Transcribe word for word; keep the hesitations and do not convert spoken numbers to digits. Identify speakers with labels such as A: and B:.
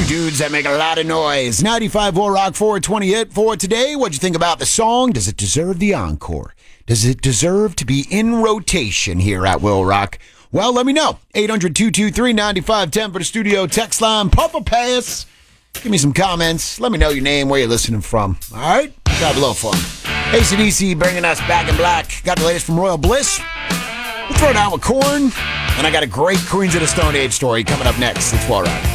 A: Two dudes that make a lot of noise. ninety-five Will Rock four twenty hit for today. What'd you think about the song? Does it deserve the encore? Does it deserve to be in rotation here at Will Rock? Well, let me know. eight hundred, two two three, nine five one zero for the studio text line. Papa Pass. Give me some comments. Let me know your name, where you're listening from. All right? Let's have a little fun. A C D C bringing us Back in Black. Got the latest from Royal Bliss. We'll throw down with Korn. And I got a great Queens of the Stone Age story coming up next. It's Will Rock.